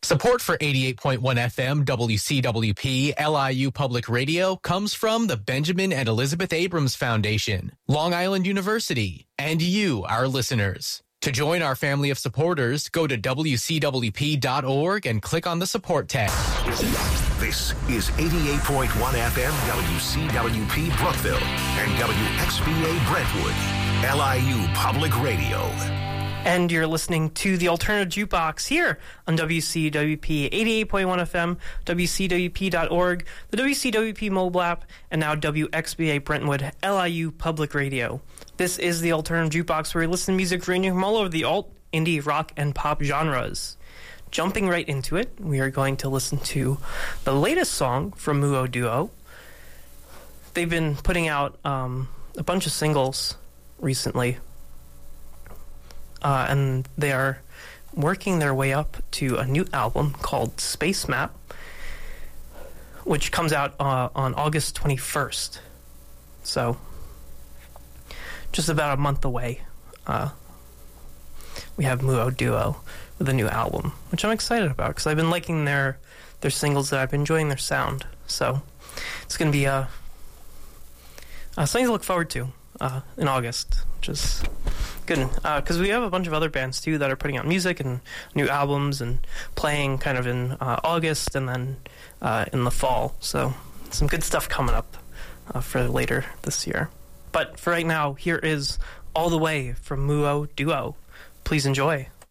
Support for 88.1 FM WCWP LIU Public Radio comes from the Benjamin and Elizabeth Abrams Foundation, Long Island University, and you, our listeners. To join our family of supporters, go to WCWP.org and click on the support tab. This is 88.1 FM WCWP Brookville and WXBA Brentwood, LIU Public Radio. And you're listening to the Alternative Jukebox here on WCWP 88.1 FM, WCWP.org, the WCWP mobile app, and now WXBA Brentwood, LIU Public Radio. This is the Alternative Jukebox, where we listen to music ranging from all over the alt, indie, rock, and pop genres. Jumping right into it, we are going to listen to the latest song from Muo Duo. They've been putting out a bunch of singles recently. And they are working their way up to a new album called Space Map, which comes out on August 21st. So, just about a month away, we have Muo Duo with a new album, which I'm excited about because I've been liking their singles, that I've been enjoying their sound. So, it's going to be something to look forward to in August, which is good, because we have a bunch of other bands too that are putting out music and new albums and playing kind of in August and then in the fall. So some good stuff coming up for later this year. But for right now, here is All the Way from Muo Duo. Please enjoy.